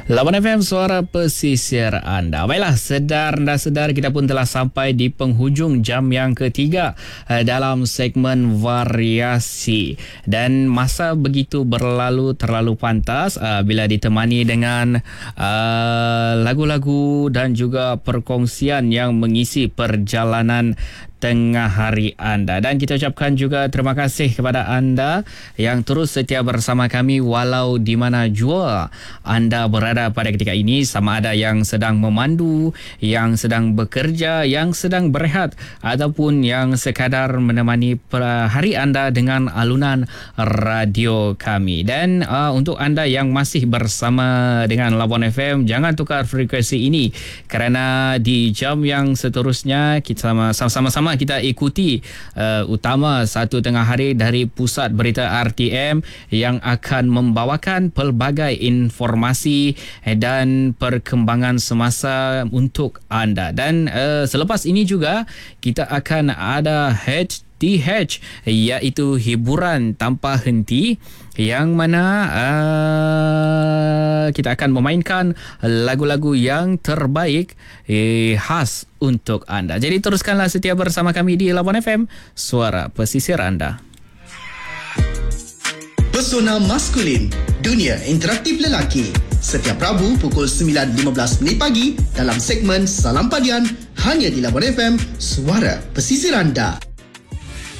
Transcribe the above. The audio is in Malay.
Lawan FM Suara Pesisir Anda. Baiklah, sedar kita pun telah sampai di penghujung jam yang ketiga dalam segmen variasi. Dan masa begitu berlalu terlalu pantas bila ditemani dengan lagu-lagu dan juga perkongsian yang mengisi perjalanan tengah hari anda. Dan kita ucapkan juga terima kasih kepada anda yang terus setia bersama kami walau di mana jua anda berada pada ketika ini, sama ada yang sedang memandu, yang sedang bekerja, yang sedang berehat ataupun yang sekadar menemani hari anda dengan alunan radio kami. Dan untuk anda yang masih bersama dengan Labuan FM, jangan tukar frekuensi ini kerana di jam yang seterusnya kita sama-sama kita ikuti utama satu tengah hari dari Pusat Berita RTM yang akan membawakan pelbagai informasi dan perkembangan semasa untuk anda. Dan selepas ini juga kita akan ada HTH, iaitu hiburan tanpa henti, yang mana kita akan memainkan lagu-lagu yang terbaik khas untuk anda. Jadi teruskanlah setia bersama kami di Labuan FM, Suara Pesisir Anda. Pesona Maskulin, Dunia Interaktif Lelaki. Setiap Rabu pukul 9.15 pagi dalam segmen Salam Padian, hanya di Labuan FM, Suara Pesisir Anda.